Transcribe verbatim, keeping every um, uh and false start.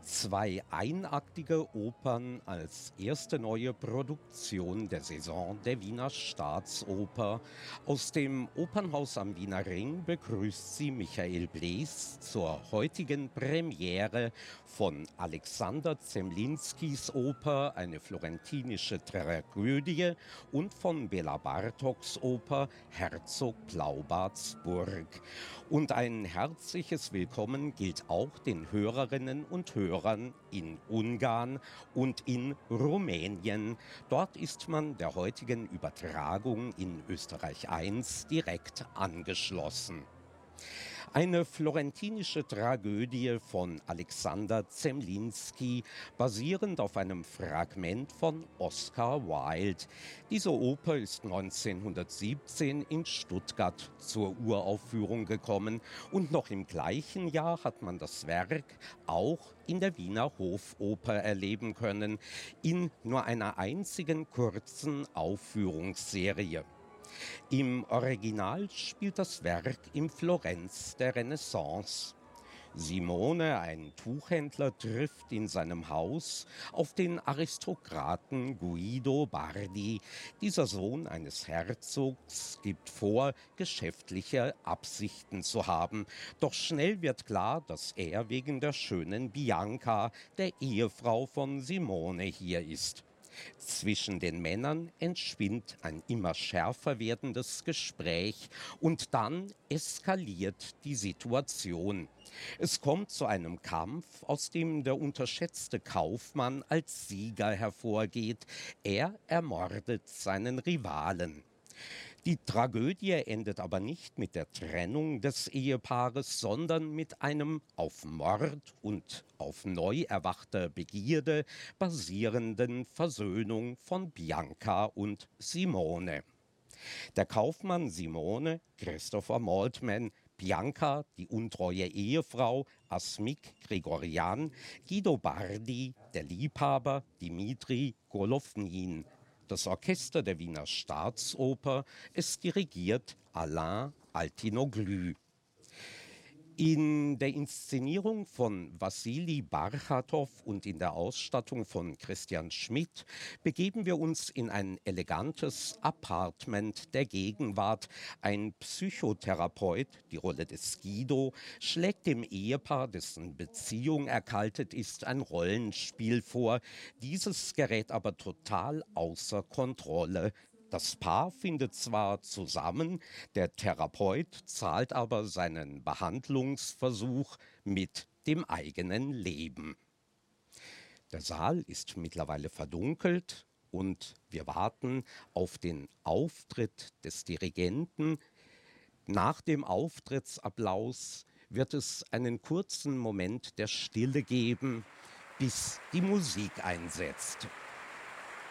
Zwei einaktige Opern als erste neue Produktion der Saison der Wiener Staatsoper. Aus dem Opernhaus am Wiener Ring begrüßt sie Michael Blees zur heutigen Premiere von Alexander Zemlinskis Oper, eine florentinische Tragödie, und von Bela Bartoks Oper Herzog Blaubarts Burg. Und ein herzliches Willkommen gilt auch den Hörerinnen und Hörern in Ungarn und in Rumänien. Dort ist man der heutigen Übertragung in Österreich eins direkt angeschlossen. Eine florentinische Tragödie von Alexander Zemlinsky, basierend auf einem Fragment von Oscar Wilde. Diese Oper ist neunzehnhundertsiebzehn in Stuttgart zur Uraufführung gekommen und noch im gleichen Jahr hat man das Werk auch in der Wiener Hofoper erleben können, in nur einer einzigen kurzen Aufführungsserie. Im Original spielt das Werk in Florenz der Renaissance. Simone, ein Tuchhändler, trifft in seinem Haus auf den Aristokraten Guido Bardi. Dieser Sohn eines Herzogs gibt vor, geschäftliche Absichten zu haben. Doch schnell wird klar, dass er wegen der schönen Bianca, der Ehefrau von Simone, hier ist. Zwischen den Männern entspinnt ein immer schärfer werdendes Gespräch und dann eskaliert die Situation. Es kommt zu einem Kampf, aus dem der unterschätzte Kaufmann als Sieger hervorgeht. Er ermordet seinen Rivalen. Die Tragödie endet aber nicht mit der Trennung des Ehepaares, sondern mit einem auf Mord und auf neu erwachter Begierde basierenden Versöhnung von Bianca und Simone. Der Kaufmann Simone, Christopher Maltman, Bianca, die untreue Ehefrau, Asmik Grigorian, Guido Bardi, der Liebhaber, Dimitri Golovnin. Das Orchester der Wiener Staatsoper ist dirigiert Alain Altinoglu. In der Inszenierung von Wassili Barchatow und in der Ausstattung von Christian Schmidt begeben wir uns in ein elegantes Apartment der Gegenwart. Ein Psychotherapeut, die Rolle des Guido, schlägt dem Ehepaar, dessen Beziehung erkaltet ist, ein Rollenspiel vor. Dieses gerät aber total außer Kontrolle. Das Paar findet zwar zusammen, der Therapeut zahlt aber seinen Behandlungsversuch mit dem eigenen Leben. Der Saal ist mittlerweile verdunkelt und wir warten auf den Auftritt des Dirigenten. Nach dem Auftrittsapplaus wird es einen kurzen Moment der Stille geben, bis die Musik einsetzt.